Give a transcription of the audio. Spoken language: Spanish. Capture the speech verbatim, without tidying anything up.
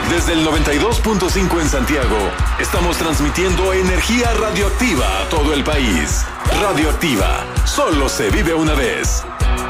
Desde el noventa y dos punto cinco en Santiago, estamos transmitiendo energía radioactiva a todo el país. Radioactiva, solo se vive una vez.